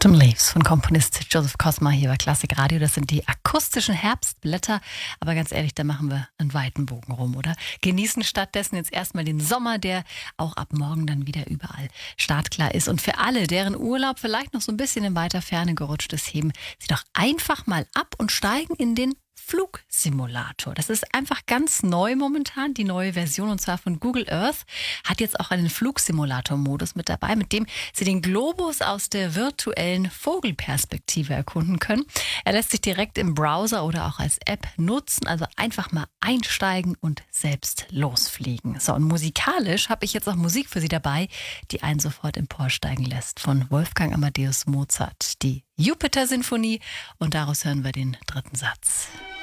Autumn Leaves von Komponist Joseph Kosma hier bei Klassik Radio. Das sind die akustischen Herbstblätter. Aber ganz ehrlich, da machen wir einen weiten Bogen rum, oder? Genießen stattdessen jetzt erstmal den Sommer, der auch ab morgen dann wieder überall startklar ist. Und für alle, deren Urlaub vielleicht noch so ein bisschen in weiter Ferne gerutscht ist, heben Sie doch einfach mal ab und steigen in den Flugsimulator. Das ist einfach ganz neu momentan, die neue Version, und zwar von Google Earth, hat jetzt auch einen Flugsimulator-Modus mit dabei, mit dem Sie den Globus aus der virtuellen Vogelperspektive erkunden können. Er lässt sich direkt im Browser oder auch als App nutzen, also einfach mal einsteigen und selbst losfliegen. So, und musikalisch habe ich jetzt auch Musik für Sie dabei, die einen sofort emporsteigen lässt, von Wolfgang Amadeus Mozart, die Jupiter-Sinfonie, und daraus hören wir den dritten Satz.